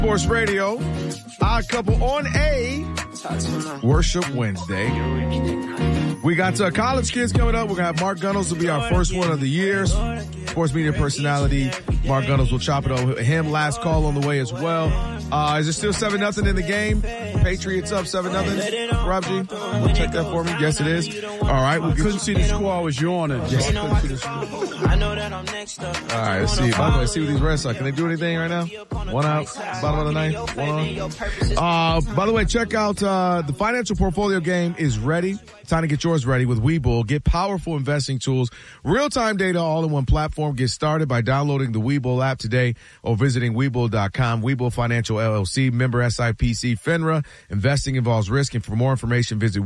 Sports Radio, Odd Couple on a Worship Wednesday. We got college kids coming up. We're going to have Mark Gunnels will be our first one of the year. Sports media personality Mark Gunnels will chop it up with him. Last call on the way as well. Is it still 7-0 in the game? Patriots up 7-0. Rob G, check that for me. Yes, it is. All right. We couldn't see the score. I was yawning. Yes, I couldn't see the score. All right. Let's see. By the way, let's see what these Red Sox. Can they do anything right now? One out. Bottom of the ninth. One on. By the way, check out the financial portfolio game is ready. Time to get yours ready with Webull. Get powerful investing tools, real-time data all in one platform. Get started by downloading the Webull app today or visiting Webull.com. Webull Financial LLC, member SIPC, FINRA. Investing involves risk, and for more information, visit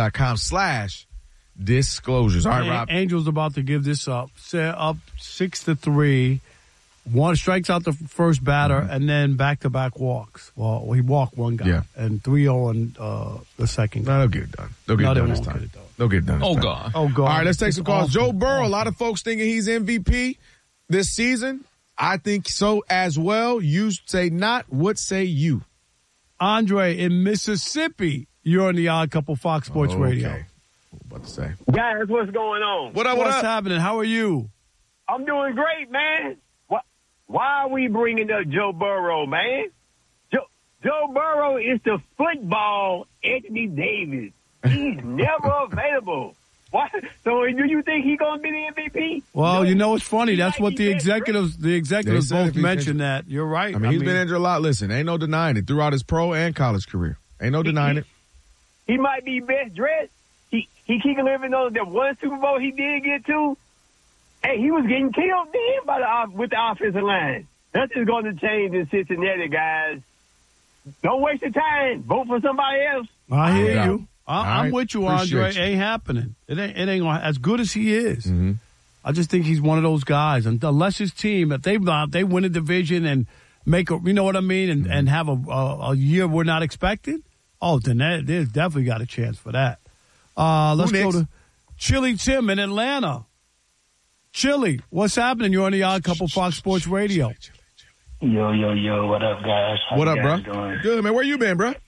Webull.com/disclosures. All right, Rob. Angels about to give this up. Up 6-3. One strikes out the first batter, and then back-to-back walks. Well, he walked one guy, and 3-0 on the second guy. No, they'll get it done. They'll get it done this time. They'll get it done this time. God. Oh, God. All right, let's take some calls. Joe Burrow, a lot of folks thinking he's MVP this season. I think so as well. You say not. What say you? Andre in Mississippi. You're on the Odd Couple Fox Sports Radio. What about to say? Guys, what's going on? What's happening? How are you? I'm doing great, man. Why are we bringing up Joe Burrow, man? Joe Burrow is the football Anthony Davis. He's never available. Why? So do you think he's going to be the MVP? Well, you know, it's funny. That's what the executives both mentioned that. You're right. I mean, he's been injured a lot. Listen, ain't no denying it throughout his pro and college career. Ain't no denying it. He might be best dressed. He keep living on that one Super Bowl he did get to. Hey, he was getting killed then with the offensive line. Nothing's going to change in Cincinnati, guys. Don't waste your time. Vote for somebody else. I hear you. I'm with you, Andre. It ain't happening. It ain't gonna, as good as he is. Mm-hmm. I just think he's one of those guys. Unless his team, if they win a division and make a, you know what I mean, and have a year we're not expecting, then there's definitely got a chance for that. Let's go to Chili Tim in Atlanta. Chili, what's happening? You're on the Odd Couple Fox Sports Radio. Yo. What up, guys? What up, bro? Doing? Good, man. Where you been, bro?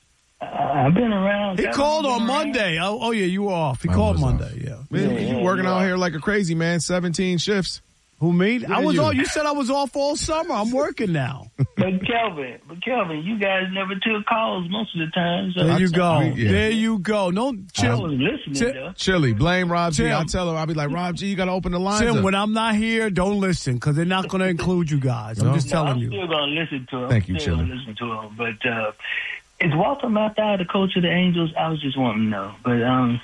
I've been around. He called on Monday. Oh, yeah, you were off. He called Monday, yeah. Man, you working out here like a crazy man, 17 shifts. Who, me? Yeah, I was off. You said I was off all summer. I'm working now. But Kelvin, you guys never took calls most of the time. So there you go. There you go. No, I was listening, though. Chili, blame Rob G. I tell him, I'll be like, Rob G, you got to open the lines up. When I'm not here, don't listen, because they're not going to include you guys. I'm just telling you. I'm still going to listen to him. Thank you, Chili. Listen to him. But is Walter Matthau the coach of the Angels? I was just wanting to know. But,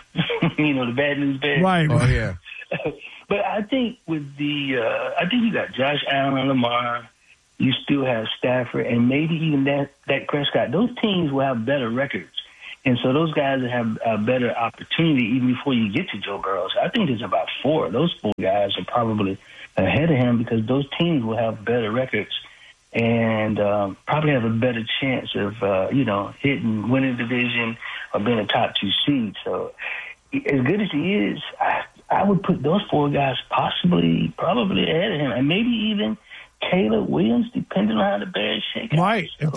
the bad news bears. Right. Oh, yeah. But I think with I think you got Josh Allen, Lamar. You still have Stafford, and maybe even Dak Prescott. Those teams will have better records, and so those guys will have a better opportunity even before you get to Joe Burrow. So I think there's about four. Those four guys are probably ahead of him because those teams will have better records and probably have a better chance of winning the division or being a top 2 seed. So as good as he is, I would put those four guys probably ahead of him, and maybe even Caleb Williams, depending on how the Bears shake out. Right. So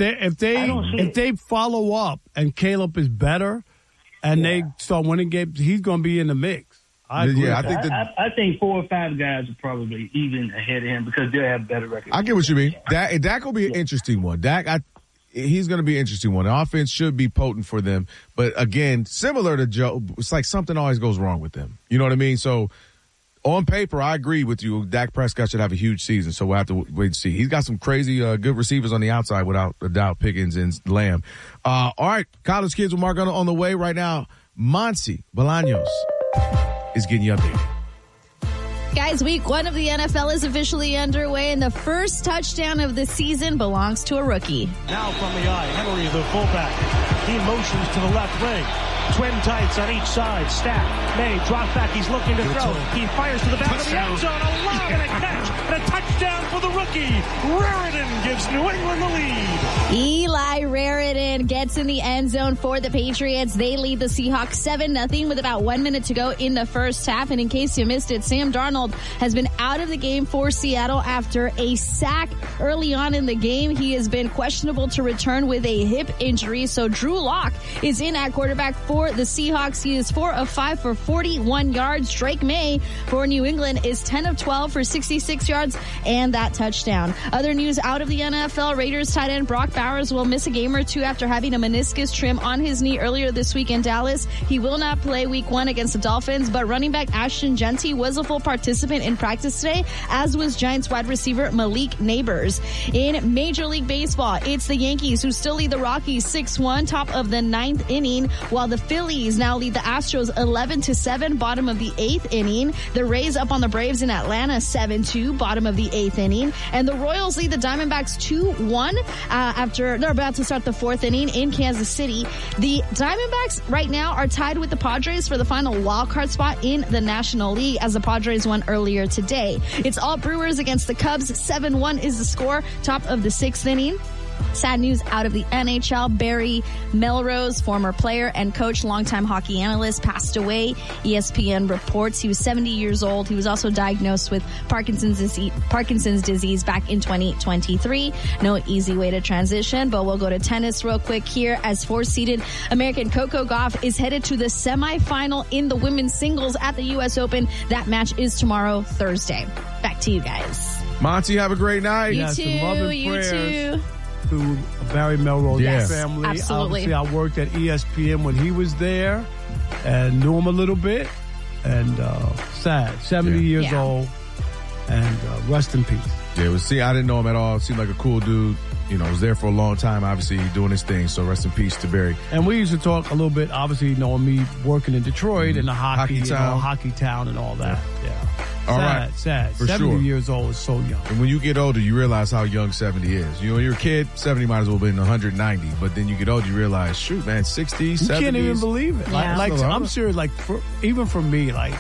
if they follow up and Caleb is better, and they start winning games, he's going to be in the mix. I agree. Yeah, I think 4 or 5 guys are probably even ahead of him because they'll have better records. I get what you mean. Dak will be an interesting one. He's going to be an interesting one. The offense should be potent for them. But, again, similar to Joe, it's like something always goes wrong with them. You know what I mean? So, on paper, I agree with you. Dak Prescott should have a huge season, so we'll have to wait and see. He's got some crazy good receivers on the outside without a doubt, Pickens and Lamb. All right, college kids with Mark on the way right now. Monty Bolaños is getting you updated. Guys, week 1 of the NFL is officially underway, and the first touchdown of the season belongs to a rookie. Now from the eye, Henry, the fullback. He motions to the left wing. Twin tights on each side. Stack, May, drop back. He's looking to throw. He fires to the back of the end zone. A lob and a catch. And a touchdown for the rookie. Raritan gives New England the lead. Eli Raritan Etienne gets in the end zone for the Patriots. They lead the Seahawks 7-0 with about 1 minute to go in the first half. And in case you missed it, Sam Darnold has been out of the game for Seattle after a sack early on in the game. He has been questionable to return with a hip injury. So Drew Lock is in at quarterback for the Seahawks. He is 4 of 5 for 41 yards. Drake May for New England is 10 of 12 for 66 yards and that touchdown. Other news out of the NFL, Raiders tight end Brock Bowers will miss a game or two after having a meniscus trim on his knee earlier this week in Dallas. He will not play week 1 against the Dolphins, but running back Ashton Genty was a full participant in practice today, as was Giants wide receiver Malik Neighbors. In Major League Baseball, it's the Yankees who still lead the Rockies 6-1, top of the 9th inning, while the Phillies now lead the Astros 11-7, bottom of the 8th inning. The Rays up on the Braves in Atlanta 7-2, bottom of the 8th inning. And the Royals lead the Diamondbacks 2-1 after they're about to start the 4th inning in Kansas City. The Diamondbacks right now are tied with the Padres for the final wild card spot in the National League, as the Padres won earlier today. It's all Brewers against the Cubs. 7-1 is the score, top of the 6th inning. Sad news out of the NHL. Barry Melrose, former player and coach, longtime hockey analyst, passed away. ESPN reports he was 70 years old. He was also diagnosed with Parkinson's disease back in 2023. No easy way to transition, but we'll go to tennis real quick here, as 4-seeded American Coco Gauff is headed to the semifinal in the women's singles at the U.S. Open. That match is tomorrow, Thursday. Back to you guys. Monty, have a great night. You too. To Barry Melrose Absolutely. family. Obviously, I worked at ESPN when he was there and knew him a little bit. And sad, 70 years old, and rest in peace. Yeah, I didn't know him at all. Seemed like a cool dude. You know, was there for a long time, obviously doing his thing. So rest in peace to Barry. And we used to talk a little bit, obviously knowing me working in Detroit and the hockey town and all that. Yeah. Sad. For 70 sure. years old is so young. And when you get older, you realize how young 70 is. You know, when you're a kid, 70 might as well have been 190. But then you get older, you realize, shoot, man, 60s, 70s. You can't even believe it. Yeah. Like I'm serious. Like, even for me, like,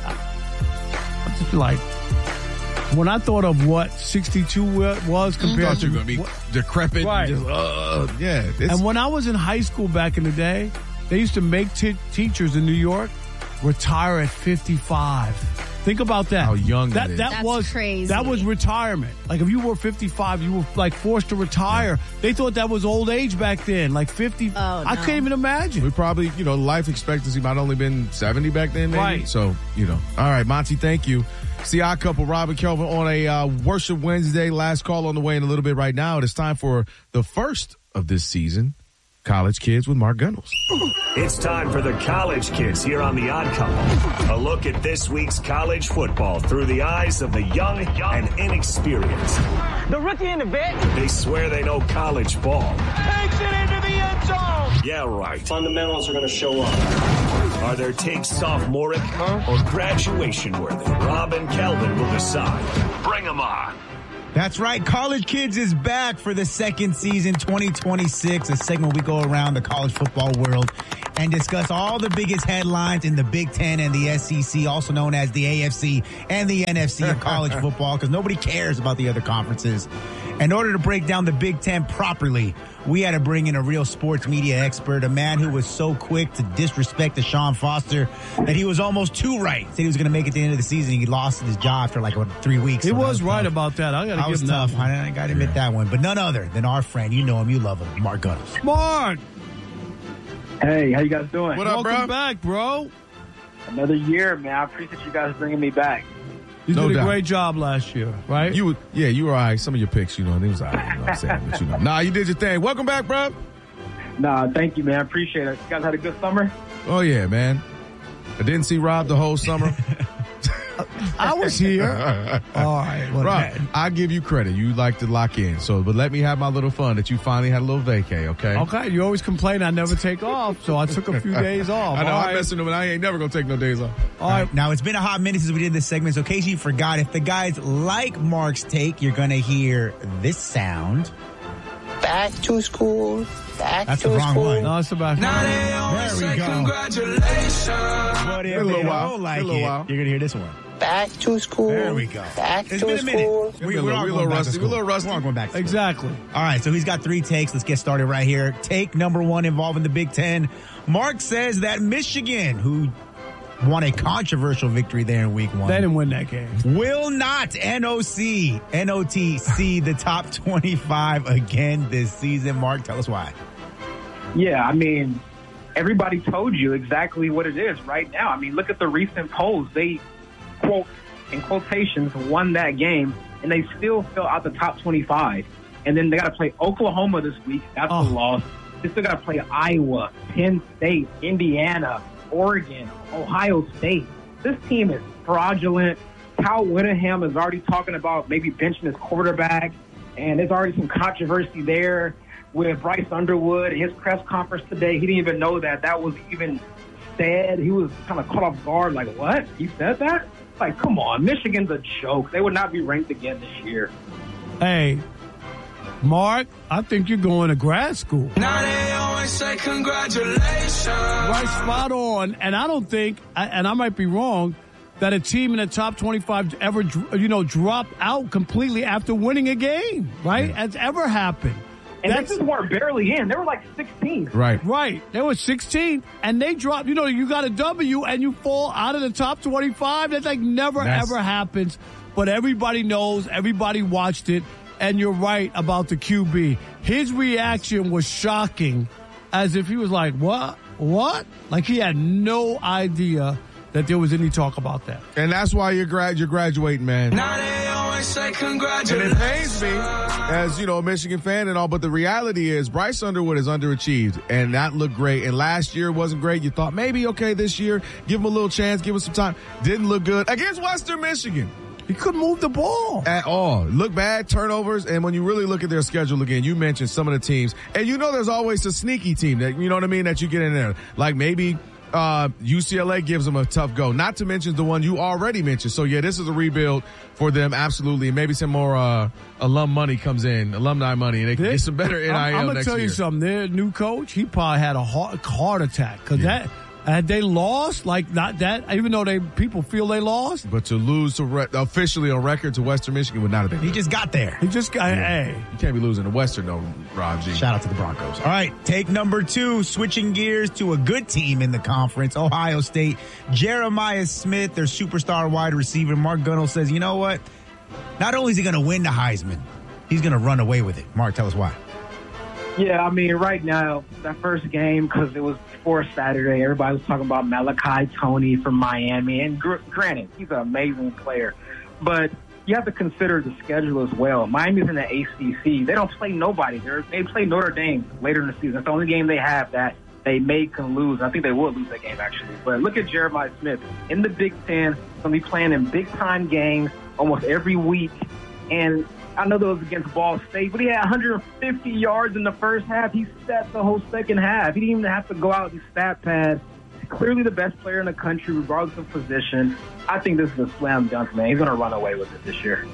I just like, when I thought of what 62 was compared to... You're going to be decrepit. Right. And just, and when I was in high school back in the day, they used to make teachers in New York retire at 55. Think about that. How young that is. That's was crazy. That was retirement. Like, if you were 55, you were like forced to retire. Yeah. They thought that was old age back then. Like 50. No. I can't even imagine. We probably, life expectancy might only been 70 back then, maybe. Right. So, All right, Monty, thank you. See our couple, Rob and Kelvin, on a Worship Wednesday. Last call on the way in a little bit right now. It is time for the first of this season, College Kids with Mark Gunnels. It's time for the College Kids here on The Odd Couple. A look at this week's college football through the eyes of the young and inexperienced. The rookie and the vet. They swear they know college ball. Takes it into the end zone. Yeah, right. Fundamentals are going to show up. Are their takes sophomoric or graduation worthy? Rob and Kelvin will decide. Bring them on. That's right. College Kids is back for the second season, 2026, a segment we go around the college football world and discuss all the biggest headlines in the Big Ten and the SEC, also known as the AFC and the NFC of college football, because nobody cares about the other conferences. In order to break down the Big Ten properly, we had to bring in a real sports media expert, a man who was so quick to disrespect Deshaun Foster that he was almost too right. Said he was going to make it to the end of the season. He lost his job after 3 weeks. He was right about that. I got to give him tough. that one. I got to admit that one. But none other than our friend. You know him. You love him. Mark Gunnels. Mark! Hey, how you guys doing? What up, bro? Welcome back, bro. Another year, man. I appreciate you guys bringing me back. You No did a doubt. great job last year, right? You were all right. Some of your picks, they was all right. You know what I'm saying? But, Nah, you did your thing. Welcome back, bro. Nah, thank you, man. I appreciate it. You guys had a good summer? Oh, yeah, man. I didn't see Rob the whole summer. I was here. All right. Well, Rob, I give you credit. You like to lock in. But let me have my little fun that you finally had a little vacay, okay? Okay. You always complain I never take off, so I took a few days off. I know. All I'm right. messing with him, and I ain't never going to take no days off. All right. Now, it's been a hot minute since we did this segment, so in case you forgot, if the guys like Mark's take, you're going to hear this sound. Back to school. That's the wrong one. No, it's about There we go. Congratulations. But if A little you while. don't like A little it, while. you're going to hear this one. Back to school. There we go. Back It's to been a minute. school. We're a little rusty. We're all going back. Exactly. All right, so he's got 3 takes. Let's get started right here. Take number 1 involving the Big Ten. Mark says that Michigan, who won a controversial victory there in week 1. They didn't win that game. Will not NOTC the top 25 again this season. Mark, tell us why. Yeah, I mean, everybody told you exactly what it is right now. I mean, look at the recent polls. They, quote, in quotations, won that game, and they still fell out the top 25. And then they got to play Oklahoma this week. That's a loss. They still got to play Iowa, Penn State, Indiana, Oregon, Ohio State. This team is fraudulent. Kyle Whittingham is already talking about maybe benching his quarterback, and there's already some controversy there with Bryce Underwood. His press conference today, he didn't even know that was even said. He was kind of caught off guard, like, what? He said that? Like, come on. Michigan's a joke. They would not be ranked again this year. Hey, Mark, I think you're going to grad school. Now they always say congratulations. Right, spot on. And I don't think, and I might be wrong, that a team in the top 25 ever, dropped out completely after winning a game, right? Has ever happened. And this is where barely in. They were like 16. Right. They were 16, and they dropped. You got a W, and you fall out of the top 25. That's like never, ever happens. But everybody knows. Everybody watched it. And you're right about the QB. His reaction was shocking, as if he was like, what? Like he had no idea that there was any talk about that. And that's why you're graduating, man. Now they always say congratulations. And it pains me, as a Michigan fan and all, but the reality is Bryce Underwood has underachieved, and that looked great. And last year wasn't great. You thought maybe, okay, this year, give him a little chance, give him some time. Didn't look good against Western Michigan. He couldn't move the ball at all. Look bad, turnovers, and when you really look at their schedule again, you mentioned some of the teams, and there's always a sneaky team that, you know what I mean, that you get in there. Like maybe UCLA gives them a tough go, not to mention the one you already mentioned. So, yeah, this is a rebuild for them, absolutely, and maybe some more alumni money, and they can get some better NIL next year. I'm going to tell you something. Their new coach, he probably had a heart attack because had they lost, like not that, even though people feel they lost. But to lose officially on record to Western Michigan would not have been. He just got there. Hey. You can't be losing to Western, though, Rob G. Shout out to the Broncos. All right, take number 2, switching gears to a good team in the conference, Ohio State. Jeremiah Smith, their superstar wide receiver. Mark Gunnell says, you know what? Not only is he going to win the Heisman, he's going to run away with it. Mark, tell us why. Yeah, I mean, right now, that first game, because it was before Saturday, everybody was talking about Malachi Toney from Miami. And granted, he's an amazing player. But you have to consider the schedule as well. Miami's in the ACC. They don't play nobody. They play Notre Dame later in the season. It's the only game they have that they can lose. I think they will lose that game, actually. But look at Jeremiah Smith. In the Big Ten, going to be playing in big-time games almost every week. And I know that was against Ball State, but he had 150 yards in the first half. He sat the whole second half. He didn't even have to go out and stat pad. He's clearly the best player in the country, regardless of position. I think this is a slam dunk, man. He's going to run away with it this year.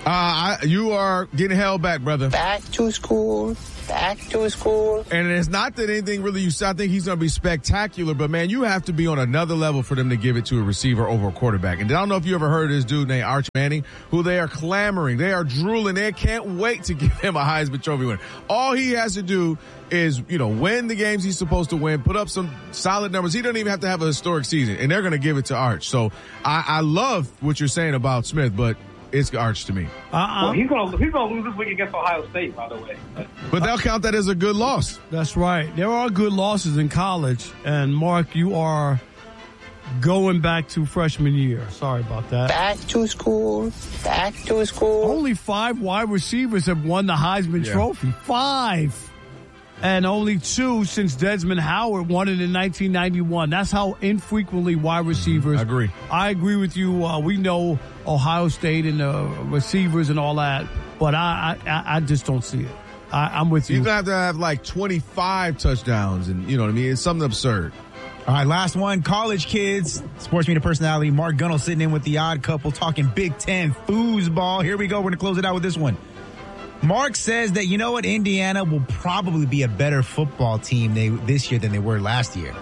You are getting held back, brother. Back to school. Back to school. And it's not that anything really I think he's going to be spectacular, but, man, you have to be on another level for them to give it to a receiver over a quarterback. And I don't know if you ever heard of this dude named Arch Manning, who they are clamoring. They are drooling. They can't wait to give him a Heisman Trophy win. All he has to do is, win the games he's supposed to win, put up some solid numbers. He doesn't even have to have a historic season, and they're going to give it to Arch. So I love what you're saying about Smith, but it's Arch to me. Well, he's gonna lose this week against Ohio State, by the way. But they'll count that as a good loss. That's right. There are good losses in college. And, Mark, you are going back to freshman year. Sorry about that. Back to school. Back to school. Only 5 wide receivers have won the Heisman Trophy. 5. And only 2 since Desmond Howard won it in 1991. That's how infrequently wide receivers. I agree with you. We know Ohio State and the receivers and all that, but I just don't see it. I'm with you. You're going to have like 25 touchdowns, and you know what I mean? It's something absurd. All right, last one. College kids, sports media personality Mark Gunnell sitting in with the Odd Couple talking Big Ten foosball. Here we go. We're going to close it out with this one. Mark says that, Indiana will probably be a better football team this year than they were last year.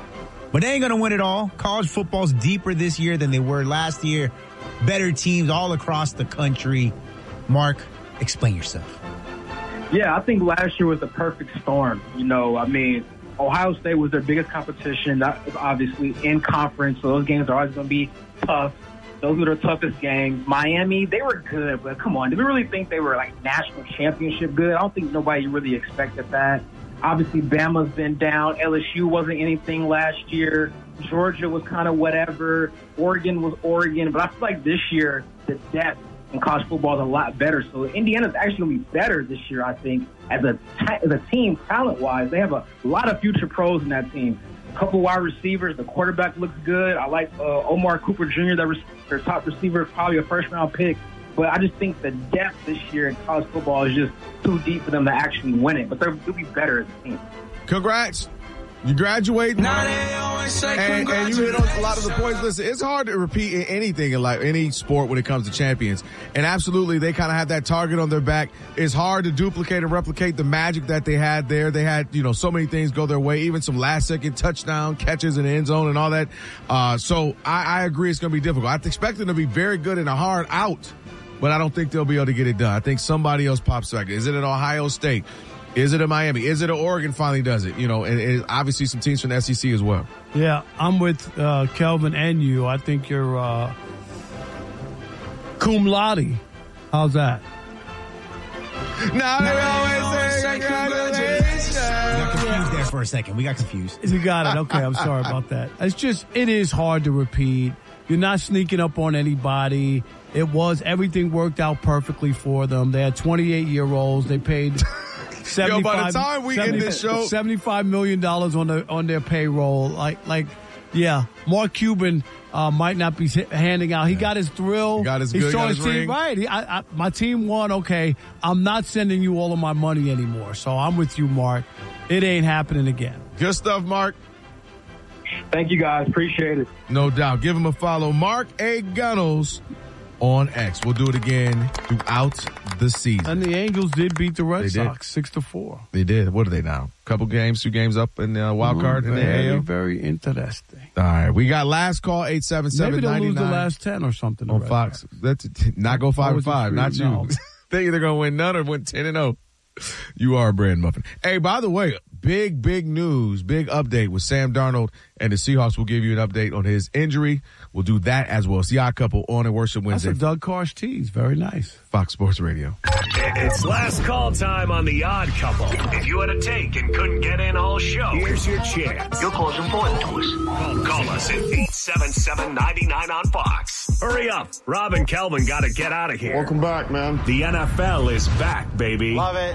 But they ain't going to win it all. College football's deeper this year than they were last year. Better teams all across the country. Mark, explain yourself. Yeah, I think last year was the perfect storm. Ohio State was their biggest competition. That was obviously in conference, so those games are always going to be tough. Those were their toughest games. Miami, they were good, but come on. Did we really think they were like national championship good? I don't think nobody really expected that. Obviously, Bama's been down. LSU wasn't anything last year. Georgia was kind of whatever. Oregon was Oregon. But I feel like this year, the depth in college football is a lot better. So Indiana's actually going to be better this year, I think, as a team, talent-wise. They have a lot of future pros in that team. A couple wide receivers. The quarterback looks good. I like Omar Cooper Jr., their top receiver, probably a first-round pick. But I just think the depth this year in college football is just too deep for them to actually win it. But they'll be better as a team. Congrats. You graduating. And you hit on a lot of the points. Listen, it's hard to repeat in anything in like any sport when it comes to champions. And absolutely, they kind of have that target on their back. It's hard to duplicate and replicate the magic that they had there. They had, so many things go their way, even some last-second touchdown catches in the end zone and all that. So I agree it's going to be difficult. I expect them to be very good in a hard out, but I don't think they'll be able to get it done. I think somebody else pops back. Is it at Ohio State? Is it a Miami? Is it a Oregon finally does it? And obviously some teams from the SEC as well. Yeah, I'm with Kelvin and you. I think you're cum laude. How's that? Now they always say congratulations. We got confused there for a second. We got confused. You got it. Okay, I'm sorry about that. It is hard to repeat. You're not sneaking up on anybody. Everything worked out perfectly for them. They had 28-year-olds. They paid... By the time we end this show, $75 million on their payroll. Yeah, Mark Cuban might not be handing out. He got his thrill. Got his team ring. Right. My team won. Okay, I'm not sending you all of my money anymore. So I'm with you, Mark. It ain't happening again. Good stuff, Mark. Thank you, guys. Appreciate it. No doubt. Give him a follow. Mark A. Gunnels on X. We'll do it again throughout the season. And the Angels did beat the Red Sox 6-4. They did. What are they now? Two games up in the wild card in the AL? Very interesting. All right. We got last call, 877-99. Maybe they'll lose the last 10 or something. On Fox. That's not go 5-5. Not you. No. They're either going to win none or win 10-0. You are a bread muffin. Hey, by the way, big news, big update with Sam Darnold and the Seahawks. Will give you an update on his injury. We'll do that as well. It's the Odd Couple on a Worship Wednesday. That's a Doug Karsh tease. Very nice. Fox Sports Radio. It's last call time on the Odd Couple. If you had a take and couldn't get in all show, here's your chance. Your call's important to us. Call us at 877-99 on Fox. Hurry up. Rob and Kelvin got to get out of here. Welcome back, man. The NFL is back, baby. Love it.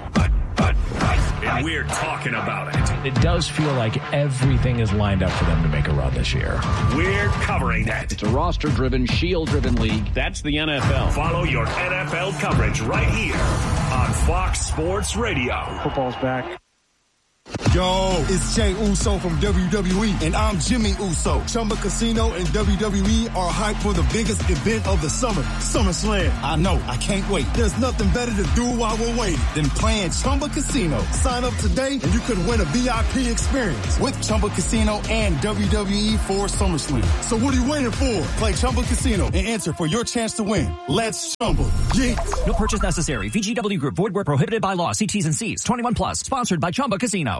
And we're talking about it. It does feel like everything is lined up for them to make a run this year. We're covering it. It's a roster-driven, shield-driven league. That's the NFL. Follow your NFL coverage right here on Fox Sports Radio. Football's back. Yo, it's Jey Uso from WWE, and I'm Jimmy Uso. Chumba Casino and WWE are hyped for the biggest event of the summer, SummerSlam. I know, I can't wait. There's nothing better to do while we're waiting than playing Chumba Casino. Sign up today, and you could win a VIP experience with Chumba Casino and WWE for SummerSlam. So what are you waiting for? Play Chumba Casino and enter for your chance to win. Let's Chumba. Yeah. No purchase necessary. VGW Group. Void where prohibited by law. See T's and C's. 21 plus. Sponsored by Chumba Casino.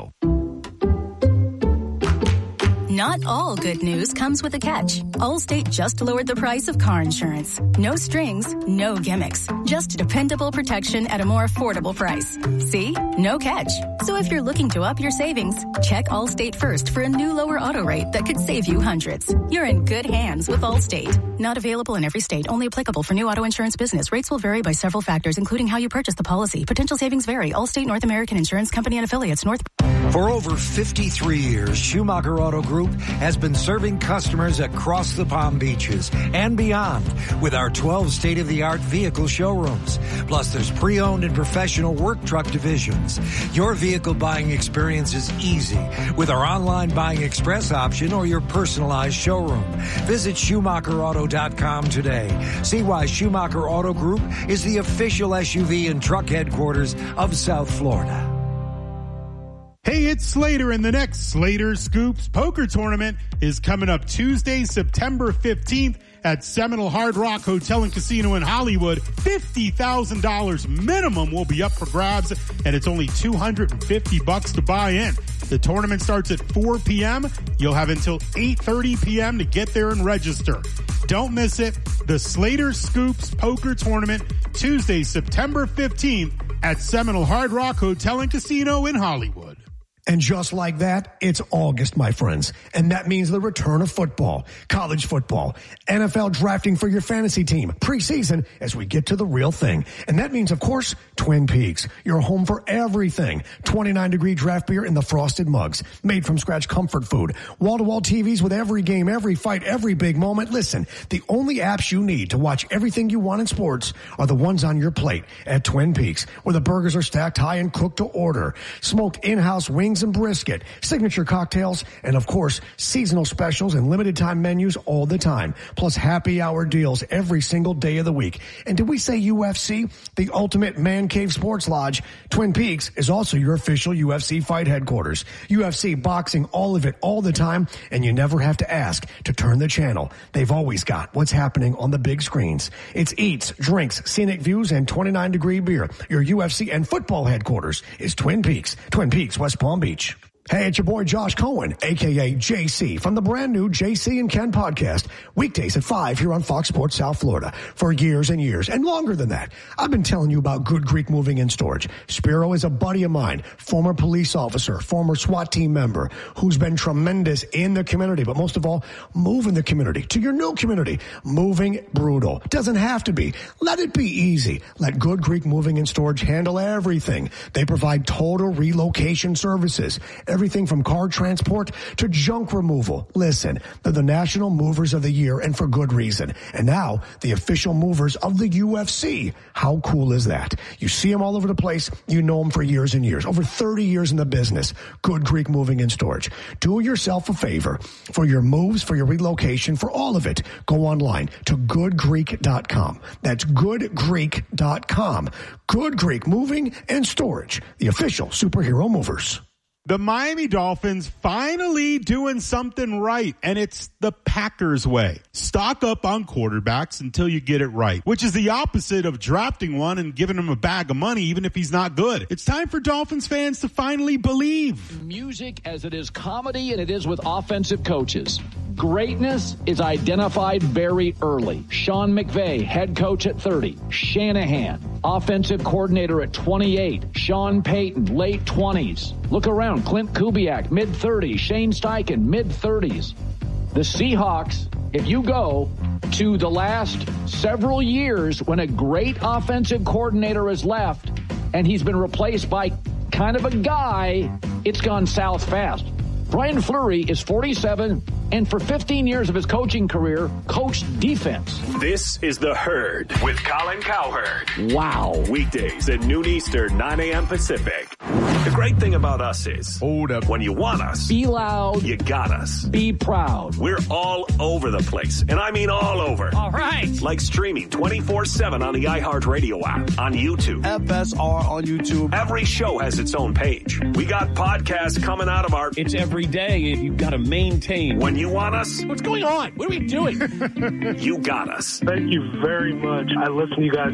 Not all good news comes with a catch. Allstate just lowered the price of car insurance. No strings, no gimmicks. Just dependable protection at a more affordable price. See? No catch. So if you're looking to up your savings, check Allstate first for a new lower auto rate that could save you hundreds. You're in good hands with Allstate. Not available in every state. Only applicable for new auto insurance business. Rates will vary by several factors, including how you purchase the policy. Potential savings vary. Allstate North American Insurance Company and affiliates. For over 53 years, Schumacher Auto Group has been serving customers across the Palm Beaches and beyond with our 12 state-of-the-art vehicle showrooms. Plus, there's pre-owned and professional work truck divisions. Your vehicle buying experience is easy with our online buying express option or your personalized showroom. Visit SchumacherAuto.com today. See why Schumacher Auto Group is the official SUV and truck headquarters of South Florida. Hey, Hey, it's Slater, and the next Slater Scoops Poker Tournament is coming up Tuesday, September 15th at Seminole Hard Rock Hotel and Casino in Hollywood. $50,000 minimum will be up for grabs, and it's only $250 to buy in. The tournament starts at 4 p.m. You'll have until 8:30 p.m. to get there and register. Don't miss it. The Slater Scoops Poker Tournament, Tuesday, September 15th at Seminole Hard Rock Hotel and Casino in Hollywood. And just like that, it's August, my friends. And that means the return of football, college football, NFL drafting for your fantasy team, preseason as we get to the real thing. And that means, of course, Twin Peaks, your home for everything. 29-degree draft beer in the frosted mugs, made from scratch comfort food, wall-to-wall TVs with every game, every fight, every big moment. Listen, the only apps you need to watch everything you want in sports are the ones on your plate at Twin Peaks, where the burgers are stacked high and cooked to order. Smoked in-house wings and brisket, signature cocktails, and of course, seasonal specials and limited time menus all the time. Plus happy hour deals every single day of the week. And did we say UFC? The ultimate man cave sports lodge. Twin Peaks is also your official UFC fight headquarters. UFC, boxing, all of it, all the time. And you never have to ask to turn the channel. They've always got what's happening on the big screens. It's eats, drinks, scenic views, and 29-degree beer. Your UFC and football headquarters is Twin Peaks, West Palm Beach. Hey, it's your boy Josh Cohen, a.k.a. JC, from the brand new JC and Ken podcast, weekdays at 5 here on Fox Sports South Florida. For years and years, and longer than that, I've been telling you about Good Greek Moving and Storage. Spiro is a buddy of mine, former police officer, former SWAT team member, who's been tremendous in the community, but most of all, moving the community to your new community. Moving brutal. Doesn't have to be. Let it be easy. Let Good Greek Moving and Storage handle everything. They provide total relocation services. Everything from car transport to junk removal. Listen, they're the National Movers of the Year, and for good reason. And now, the official movers of the UFC. How cool is that? You see them all over the place. You know them for years and years. Over 30 years in the business. Good Greek Moving and Storage. Do yourself a favor. For your moves, for your relocation, for all of it, go online to goodgreek.com. That's goodgreek.com. Good Greek Moving and Storage. The official superhero movers. The Miami Dolphins finally doing something right, and it's the Packers way. Stock up on quarterbacks until you get it right, which is the opposite of drafting one and giving him a bag of money even if he's not good. It's time for Dolphins fans to finally believe. Music as it is comedy and it is with offensive coaches. Greatness is identified very early. Sean McVay, head coach at 30. Shanahan, offensive coordinator at 28. Sean Payton, late 20s. Look around. Clint Kubiak, mid-30s. Shane Steichen, mid-30s. The Seahawks, if you go to the last several years when a great offensive coordinator has left and he's been replaced by kind of a guy, it's gone south fast. Brian Fleury is 47 and for 15 years of his coaching career, coached defense. This is The Herd with Colin Cowherd. Wow. Weekdays at noon Eastern, 9 a.m. Pacific. The great thing about us is, hold up, when you want us, be loud, you got us. Be proud. We're all over the place, and I mean all over. All right. Like streaming 24/7 on the iHeartRadio app, on YouTube. FSR on YouTube. Every show has its own page. We got podcasts coming out of our... It's every day, you've got to maintain. When you want us... What's going on? What are we doing? You got us. Thank you very much. I listen to you guys